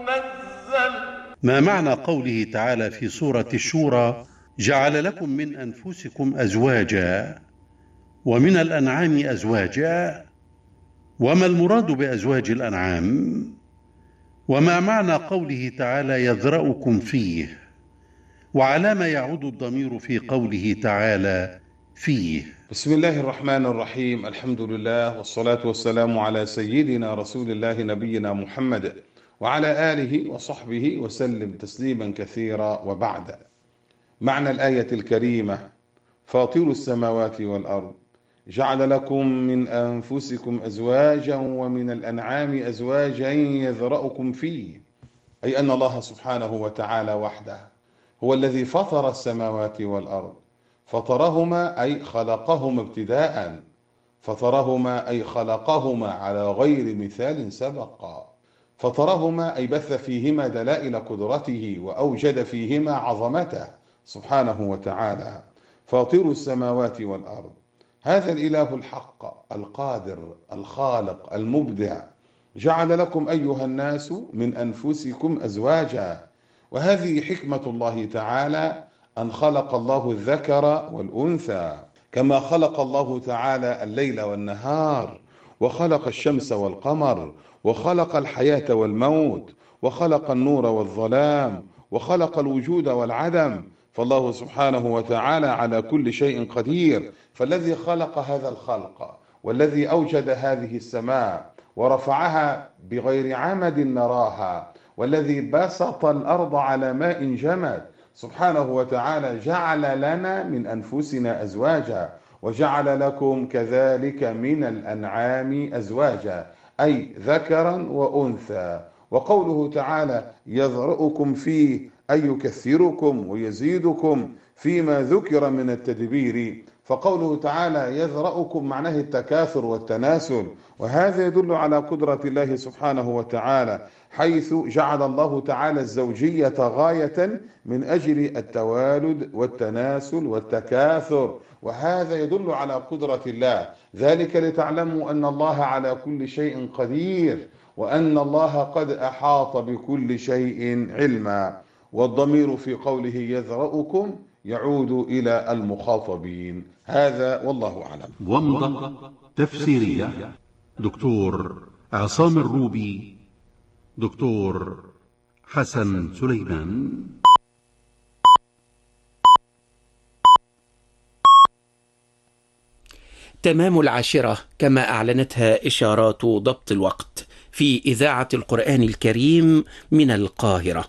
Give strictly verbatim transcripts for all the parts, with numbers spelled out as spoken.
منزل. ما معنى قوله تعالى في سورة الشورى: جعل لكم من أنفسكم أزواجا ومن الأنعام أزواجا؟ وما المراد بأزواج الأنعام؟ وما معنى قوله تعالى يذرأكم فيه؟ وعلى ما يعود الضمير في قوله تعالى فيه؟ بسم الله الرحمن الرحيم. الحمد لله والصلاة والسلام على سيدنا رسول الله نبينا محمد وعلى آله وصحبه وسلم تسليما كثيرا، وبعد. معنى الآية الكريمة: فاطر السماوات والأرض جعل لكم من أنفسكم أزواجا ومن الأنعام أزواجا يذرأكم فيه، أي أن الله سبحانه وتعالى وحده هو الذي فطر السماوات والأرض. فطرهما أي خلقهما ابتداء، فطرهما أي خلقهما على غير مثال سبق، فطرهما أي بث فيهما دلائل قدرته وأوجد فيهما عظمته سبحانه وتعالى. فاطر السماوات والأرض، هذا الإله الحق القادر الخالق المبدع، جعل لكم أيها الناس من أنفسكم أزواجا. وهذه حكمة الله تعالى، أن خلق الله الذكر والأنثى، كما خلق الله تعالى الليل والنهار، وخلق الشمس والقمر، وخلق الحياة والموت، وخلق النور والظلام، وخلق الوجود والعدم. فالله سبحانه وتعالى على كل شيء قدير. فالذي خلق هذا الخلق والذي أوجد هذه السماء ورفعها بغير عمد نراها، والذي بسط الأرض على ماء جمد سبحانه وتعالى، جعل لنا من أنفسنا أزواجا، وجعل لكم كذلك من الأنعام أزواجا، أي ذكرا وأنثى. وقوله تعالى يذرأكم فيه أي يكثركم ويزيدكم فيما ذكر من التدبير. فقوله تعالى يذرأكم معناه التكاثر والتناسل، وهذا يدل على قدرة الله سبحانه وتعالى، حيث جعل الله تعالى الزوجية غاية من أجل التوالد والتناسل والتكاثر، وهذا يدل على قدرة الله. ذلك لتعلموا أن الله على كل شيء قدير، وأن الله قد أحاط بكل شيء علما. والضمير في قوله يذرأكم يعود إلى المخاطبين. هذا والله أعلم. ومضة تفسيرية دكتور عصام الروبي، دكتور حسن سليمان. تمام العاشرة كما أعلنتها إشارات ضبط الوقت في إذاعة القرآن الكريم من القاهرة.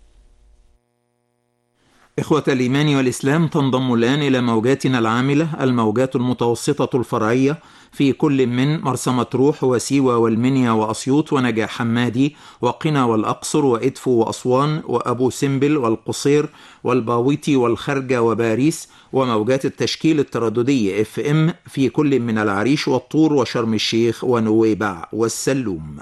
إخوة الإيمان والإسلام، تنضم الآن إلى موجاتنا العاملة الموجات المتوسطة الفرعية في كل من مرسى مطروح وسيوة والمنيا وأسيوط ونجع حمادي وقنا والأقصر وإدفو وأسوان وأبو سمبل والقصير والباويتي والخرجة وباريس، وموجات التشكيل الترددي اف ام في كل من العريش والطور وشرم الشيخ ونويبع والسلوم.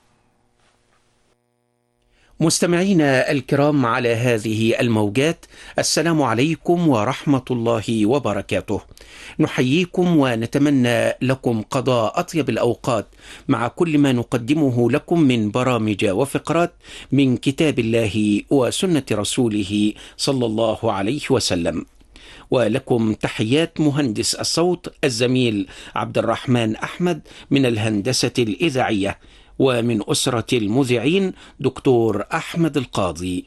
مستمعينا الكرام على هذه الموجات، السلام عليكم ورحمة الله وبركاته. نحييكم ونتمنى لكم قضاء أطيب الأوقات مع كل ما نقدمه لكم من برامج وفقرات من كتاب الله وسنة رسوله صلى الله عليه وسلم. ولكم تحيات مهندس الصوت الزميل عبد الرحمن أحمد من الهندسة الإذاعية، ومن أسرة المذيعين دكتور أحمد القاضي.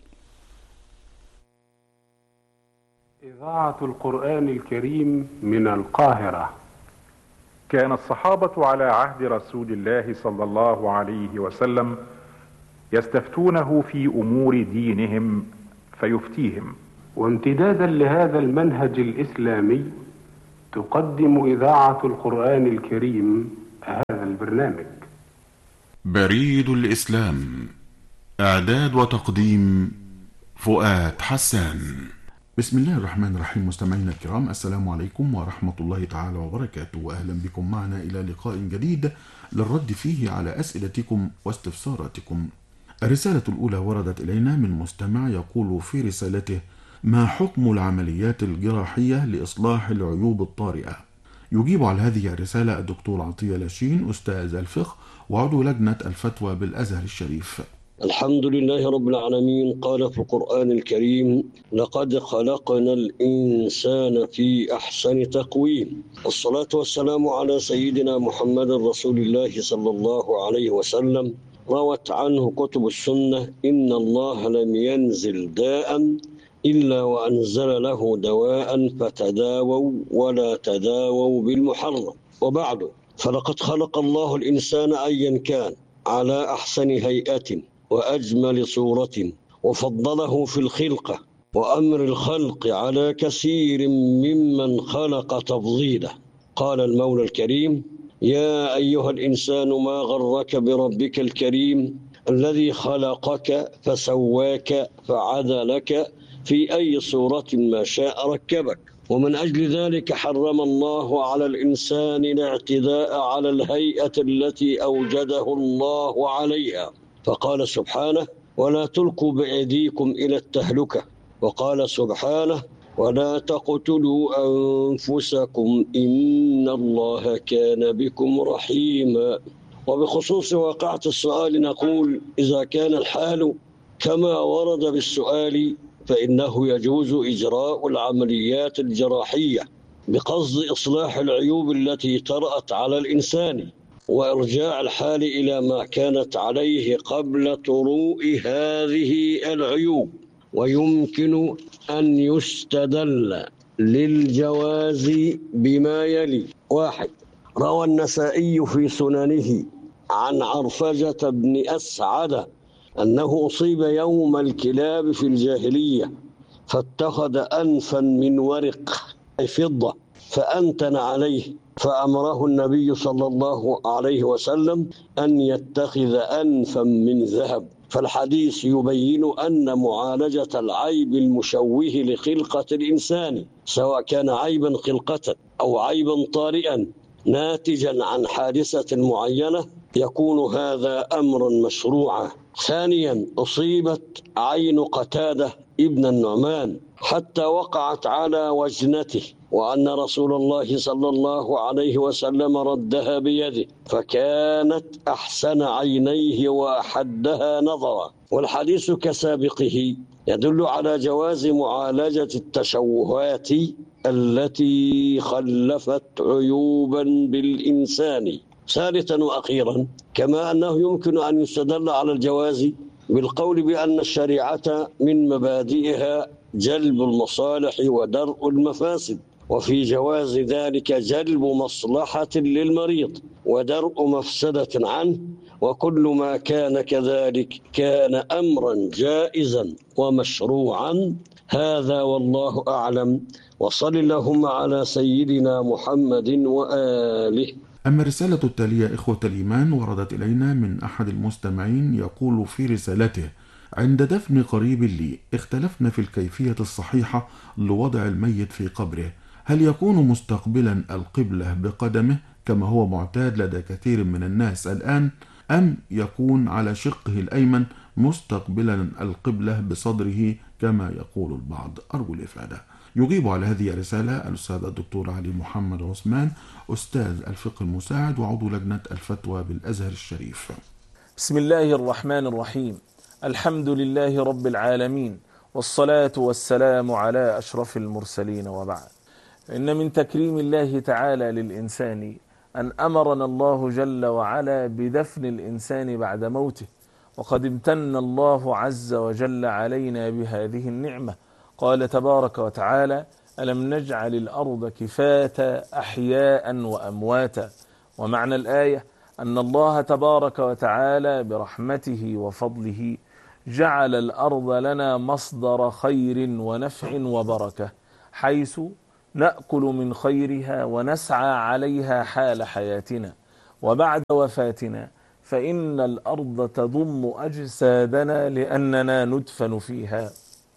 إذاعة القرآن الكريم من القاهرة. كان الصحابة على عهد رسول الله صلى الله عليه وسلم يستفتونه في أمور دينهم فيفتيهم، وامتدادا لهذا المنهج الإسلامي تقدم إذاعة القرآن الكريم هذا البرنامج. بريد الإسلام، إعداد وتقديم فؤاد حسان. بسم الله الرحمن الرحيم. مستمعينا الكرام، السلام عليكم ورحمة الله تعالى وبركاته، وأهلا بكم معنا إلى لقاء جديد للرد فيه على أسئلتكم واستفساراتكم. الرسالة الأولى وردت إلينا من مستمع يقول في رسالته: ما حكم العمليات الجراحية لإصلاح العيوب الطارئة؟ يجيب على هذه الرسالة الدكتور عطية لاشين، أستاذ الفقه وعضو لجنة الفتوى بالأزهر الشريف. الحمد لله رب العالمين. قال في القرآن الكريم: لقد خلقنا الإنسان في أحسن تقويم. الصلاة والسلام على سيدنا محمد رسول الله صلى الله عليه وسلم. روت عنه كتب السنة: إن الله لم ينزل داء إلا وأنزل له دواء فتداووا ولا تداووا بالمحرم. وبعد، فلقد خلق الله الإنسان أيا كان على أحسن هيئة وأجمل صورة، وفضله في الخلقة وأمر الخلق على كثير ممن خلق تفضيلا. قال المولى الكريم: يا أيها الإنسان ما غرك بربك الكريم الذي خلقك فسواك فعدلك في أي صورة ما شاء ركبك. ومن أجل ذلك حرم الله على الإنسان الاعتداء على الهيئة التي أوجده الله عليها، فقال سبحانه: ولا تلقوا بأيديكم إلى التهلكة. وقال سبحانه: ولا تقتلوا أنفسكم إن الله كان بكم رحيما. وبخصوص واقعة السؤال نقول: إذا كان الحال كما ورد بالسؤال فإنه يجوز إجراء العمليات الجراحية بقصد إصلاح العيوب التي طرأت على الإنسان وإرجاع الحال إلى ما كانت عليه قبل طروء هذه العيوب. ويمكن أن يستدل للجواز بما يلي: واحد، روى النسائي في سننه عن عرفجة بن أسعد أنه أصيب يوم الكلاب في الجاهلية فاتخذ أنفا من ورق أي فضة فأنتن عليه، فأمره النبي صلى الله عليه وسلم أن يتخذ أنفا من ذهب. فالحديث يبين أن معالجة العيب المشوه لخلقة الإنسان، سواء كان عيبا خلقة أو عيبا طارئا ناتجا عن حادثة معينة، يكون هذا أمرا مشروعا. ثانيا، أصيبت عين قتادة ابن النعمان حتى وقعت على وجنته، وأن رسول الله صلى الله عليه وسلم ردها بيده فكانت أحسن عينيه وأحدها نظرا. والحديث كسابقه يدل على جواز معالجة التشوهات التي خلفت عيوبا بالإنسان. ثالثا وأخيرا، كما أنه يمكن أن يستدل على الجواز بالقول بأن الشريعة من مبادئها جلب المصالح ودرء المفاسد، وفي جواز ذلك جلب مصلحة للمريض ودرء مفسدة عنه، وكل ما كان كذلك كان أمرا جائزا ومشروعا. هذا والله أعلم، وصل اللهم على سيدنا محمد وآله. أما الرسالة التالية إخوة الإيمان وردت إلينا من أحد المستمعين يقول في رسالته: عند دفن قريب لي اختلفنا في الكيفية الصحيحة لوضع الميت في قبره، هل يكون مستقبلا القبلة بقدمه كما هو معتاد لدى كثير من الناس الآن، أم يكون على شقه الأيمن مستقبلا القبلة بصدره كما يقول البعض؟ أرجو الإفادة. يجيب على هذه الرسالة الأستاذ الدكتور علي محمد عثمان، أستاذ الفقه المساعد وعضو لجنة الفتوى بالأزهر الشريف. بسم الله الرحمن الرحيم. الحمد لله رب العالمين، والصلاة والسلام على أشرف المرسلين، وبعد. إن من تكريم الله تعالى للإنسان أن أمرنا الله جل وعلا بدفن الإنسان بعد موته، وقد امتن الله عز وجل علينا بهذه النعمة. قال تبارك وتعالى: ألم نجعل الأرض كفاة أحياء وأمواتا. ومعنى الآية أن الله تبارك وتعالى برحمته وفضله جعل الأرض لنا مصدر خير ونفع وبركة، حيث نأكل من خيرها ونسعى عليها حال حياتنا، وبعد وفاتنا فإن الأرض تضم أجسادنا لأننا ندفن فيها.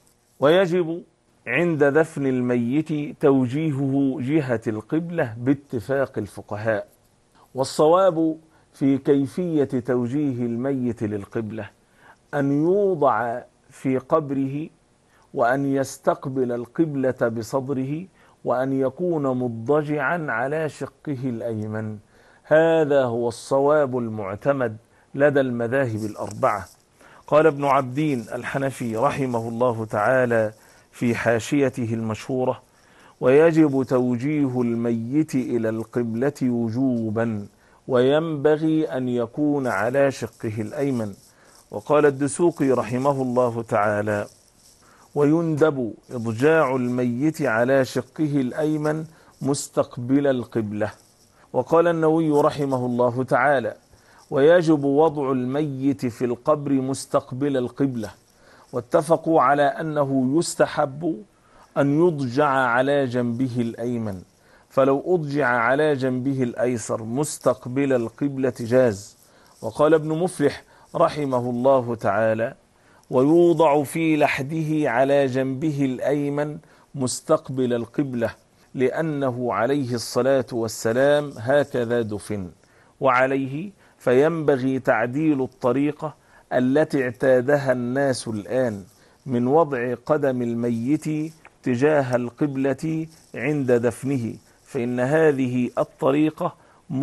ويجب عند دفن الميت توجيهه جهة القبلة باتفاق الفقهاء. والصواب في كيفية توجيه الميت للقبلة أن يوضع في قبره، وأن يستقبل القبلة بصدره، وأن يكون مضجعا على شقه الأيمن. هذا هو الصواب المعتمد لدى المذاهب الأربعة. قال ابن عبدين الحنفي رحمه الله تعالى في حاشيته المشهورة: ويجب توجيه الميت إلى القبلة وجوبا، وينبغي أن يكون على شقه الأيمن. وقال الدسوقي رحمه الله تعالى: ويندب إضجاع الميت على شقه الأيمن مستقبل القبلة. وقال النووي رحمه الله تعالى: ويجب وضع الميت في القبر مستقبل القبلة. واتفقوا على أنه يستحب أن يضجع على جنبه الأيمن، فلو أضجع على جنبه الأيسر مستقبل القبلة جاز. وقال ابن مفلح رحمه الله تعالى: ويوضع في لحده على جنبه الأيمن مستقبل القبلة، لأنه عليه الصلاة والسلام هكذا دفن. وعليه فينبغي تعديل الطريقة التي اعتادها الناس الآن من وضع قدم الميت تجاه القبلة عند دفنه، فإن هذه الطريقة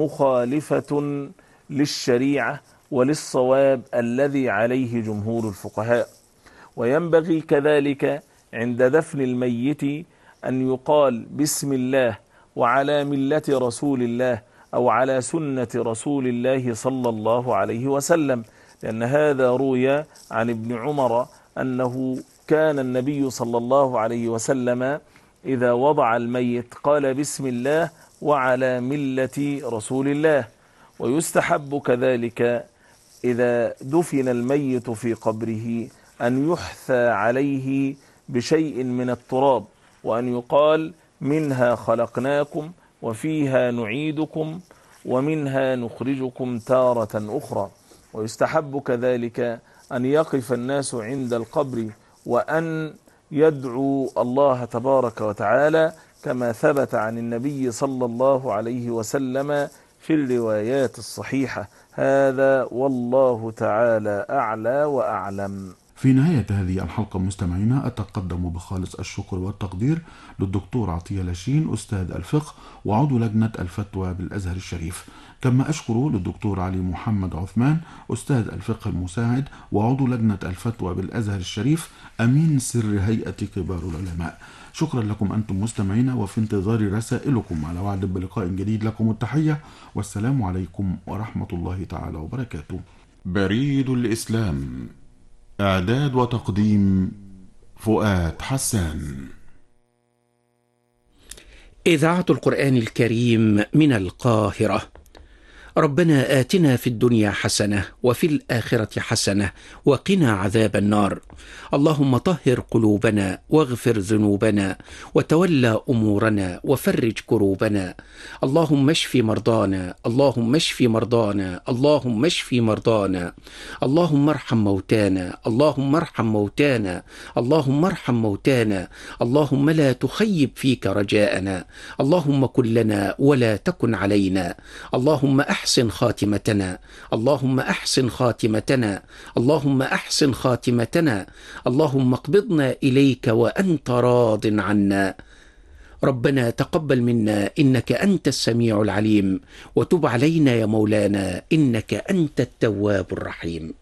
مخالفة للشريعة وللصواب الذي عليه جمهور الفقهاء. وينبغي كذلك عند دفن الميت أن يقال بسم الله وعلى ملة رسول الله أو على سنة رسول الله صلى الله عليه وسلم، لأن هذا روي عن ابن عمر أنه كان النبي صلى الله عليه وسلم إذا وضع الميت قال بسم الله وعلى ملة رسول الله. ويستحب كذلك إذا دفن الميت في قبره أن يحثى عليه بشيء من التراب، وأن يقال منها خلقناكم وفيها نعيدكم ومنها نخرجكم تارة أخرى. ويستحب كذلك أن يقف الناس عند القبر وأن يدعو الله تبارك وتعالى كما ثبت عن النبي صلى الله عليه وسلم في الروايات الصحيحة. هذا والله تعالى أعلى وأعلم. في نهاية هذه الحلقة مستمعينا أتقدم بخالص الشكر والتقدير للدكتور عطية لاشين أستاذ الفقه وعضو لجنة الفتوى بالأزهر الشريف، كما أشكر للدكتور علي محمد عثمان أستاذ الفقه المساعد وعضو لجنة الفتوى بالأزهر الشريف أمين سر هيئة كبار العلماء. شكرا لكم أنتم مستمعين، وفي انتظار رسائلكم على وعد بلقاء جديد. لكم التحية والسلام عليكم ورحمة الله تعالى وبركاته. بريد الإسلام، إعداد وتقديم فؤاد حسان. إذاعة القرآن الكريم من القاهرة. ربنا آتنا في الدنيا حسنة وفي الآخرة حسنة وقنا عذاب النار. اللهم طهر قلوبنا واغفر ذنوبنا وتولى أمورنا وفرج كروبنا. اللهم اشف مرضانا، اللهم اشف مرضانا، اللهم اشف مرضانا. اللهم ارحم موتانا، اللهم ارحم موتانا، اللهم ارحم موتانا. اللهم لا تخيب فيك رجاءنا. اللهم كن لنا ولا تكن علينا. اللهم أحسن خاتمتنا، اللهم أحسن خاتمتنا، اللهم أحسن خاتمتنا. اللهم اقبضنا إليك وأنت راض عنا. ربنا تقبل منا إنك أنت السميع العليم، وتب علينا يا مولانا إنك أنت التواب الرحيم.